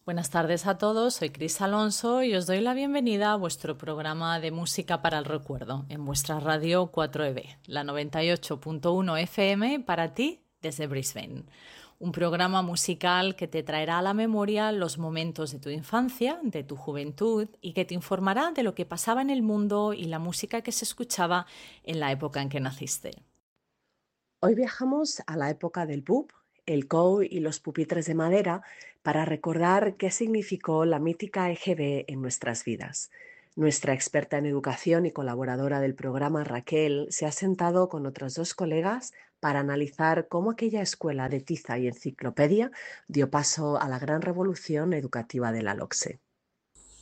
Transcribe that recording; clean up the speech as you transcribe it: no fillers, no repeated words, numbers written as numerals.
Buenas tardes a todos, soy Cris Alonso y os doy la bienvenida a vuestro programa de música para el recuerdo en vuestra radio 4EB, la 98.1 FM para ti desde Brisbane. Un programa musical que te traerá a la memoria los momentos de tu infancia, de tu juventud y que te informará de lo que pasaba en el mundo y la música que se escuchaba en la época en que naciste. Hoy viajamos a la época del pub, el cow y los pupitres de madera para recordar qué significó la mítica EGB en nuestras vidas. Nuestra experta en educación y colaboradora del programa, Raquel, se ha sentado con otros dos colegas para analizar cómo aquella escuela de tiza y enciclopedia dio paso a la gran revolución educativa de la LOCSE.